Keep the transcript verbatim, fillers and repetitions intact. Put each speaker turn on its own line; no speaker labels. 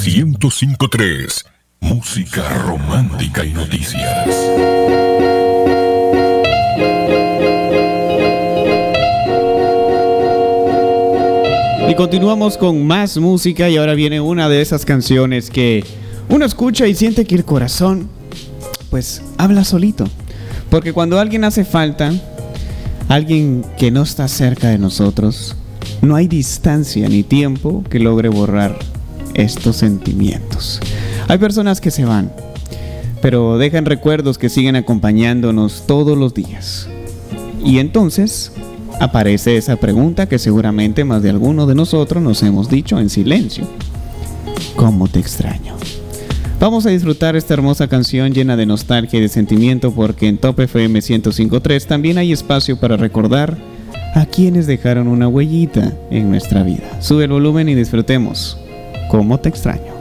ciento cinco punto tres. Música romántica y noticias.
Y continuamos con más música y ahora viene una de esas canciones que uno escucha y siente que el corazón pues habla solito. Porque cuando alguien hace falta, alguien que no está cerca de nosotros, no hay distancia ni tiempo que logre borrar estos sentimientos. Hay personas que se van, pero dejan recuerdos que siguen acompañándonos todos los días. Y entonces aparece esa pregunta que seguramente más de alguno de nosotros nos hemos dicho en silencio: ¿cómo te extraño? Vamos a disfrutar esta hermosa canción llena de nostalgia y de sentimiento, porque en Top F M ciento cinco punto tres también hay espacio para recordar a quienes dejaron una huellita en nuestra vida. Sube el volumen y disfrutemos. ¿Cómo te extraño?